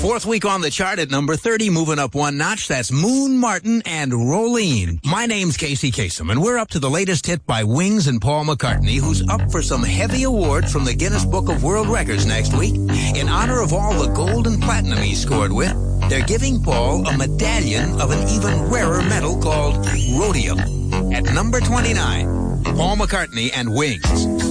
Fourth week on the chart at number 30, moving up one notch. That's Moon Martin and Rolene. My name's Casey Kasem, and we're up to the latest hit by Wings and Paul McCartney, who's up for some heavy awards from the Guinness Book of World Records next week. In honor of all the gold and platinum he scored with, they're giving Paul a medallion of an even rarer metal called rhodium. At number 29, Paul McCartney and Wings.